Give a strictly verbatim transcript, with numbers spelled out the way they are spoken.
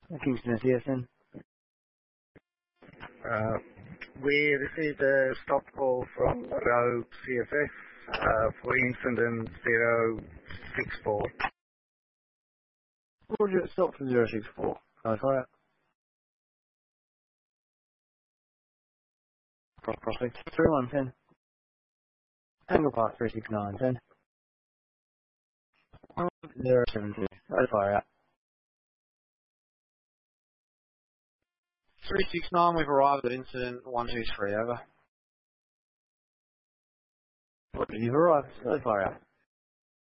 Kingston S E S N. Uh, we received a stop call from Road C F F uh, for incident zero six four. Roger, stop for zero six four. Go for it. Cross prospect three one ten. Angle Park three six nine ten. zero seven two. Go fire out. three six nine, we've arrived at incident one two three, over. What did you arrive? Go fire out.